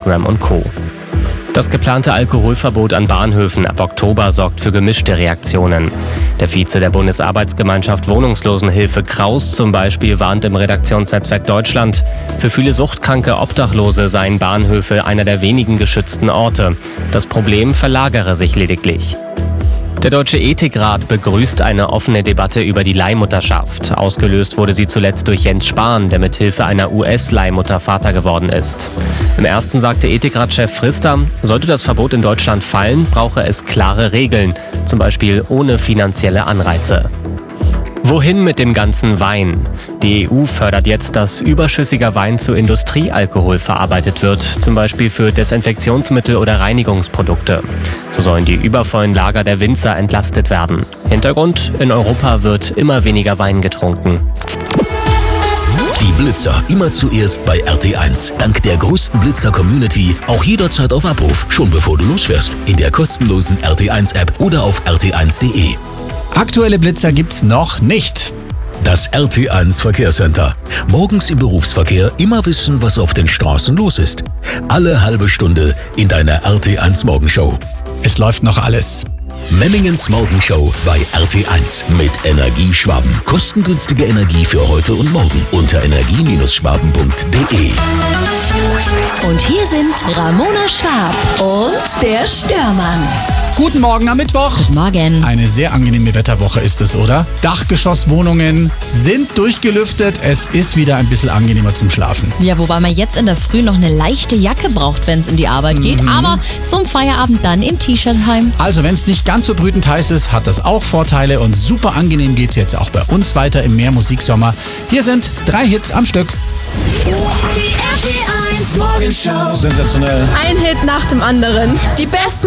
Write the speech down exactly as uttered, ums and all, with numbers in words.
Instagram und Co. Das geplante Alkoholverbot an Bahnhöfen ab Oktober sorgt für gemischte Reaktionen. Der Vize der Bundesarbeitsgemeinschaft Wohnungslosenhilfe Kraus zum Beispiel warnt im Redaktionsnetzwerk Deutschland, für viele suchtkranke Obdachlose seien Bahnhöfe einer der wenigen geschützten Orte. Das Problem verlagere sich lediglich. Der Deutsche Ethikrat begrüßt eine offene Debatte über die Leihmutterschaft. Ausgelöst wurde sie zuletzt durch Jens Spahn, der mit Hilfe einer U S-Leihmutter Vater geworden ist. Im ersten sagte Ethikratschef Frister, sollte das Verbot in Deutschland fallen, brauche es klare Regeln, zum Beispiel ohne finanzielle Anreize. Wohin mit dem ganzen Wein? Die E U fördert jetzt, dass überschüssiger Wein zu Industriealkohol verarbeitet wird, zum Beispiel für Desinfektionsmittel oder Reinigungsprodukte. So sollen die übervollen Lager der Winzer entlastet werden. Hintergrund: In Europa wird immer weniger Wein getrunken. Die Blitzer immer zuerst bei R T eins. Dank der größten Blitzer-Community auch jederzeit auf Abruf, schon bevor du losfährst. In der kostenlosen R T eins App oder auf r t eins punkt d e. Aktuelle Blitzer gibt's noch nicht. Das R T eins Verkehrscenter. Morgens im Berufsverkehr immer wissen, was auf den Straßen los ist. Alle halbe Stunde in deiner R T eins Morgenshow. Es läuft noch alles. Memmingens Morgenshow bei R T eins mit Energie Schwaben. Kostengünstige Energie für heute und morgen unter energie Bindestrich schwaben punkt d e. Und hier sind Ramona Schwab und der Störmann. Guten Morgen am Mittwoch. Morgen. Eine sehr angenehme Wetterwoche ist es, oder? Dachgeschosswohnungen sind durchgelüftet. Es ist wieder ein bisschen angenehmer zum Schlafen. Ja, wobei man jetzt in der Früh noch eine leichte Jacke braucht, wenn es in die Arbeit geht. Mhm. Aber zum Feierabend dann im T-Shirt heim. Also wenn es nicht ganz so brütend heiß ist, hat das auch Vorteile. Und super angenehm geht's jetzt auch bei uns weiter im Mehrmusiksommer. Hier sind drei Hits am Stück. Die R T eins Morgenshow. Sensationell. Ein Hit nach dem anderen. Die besten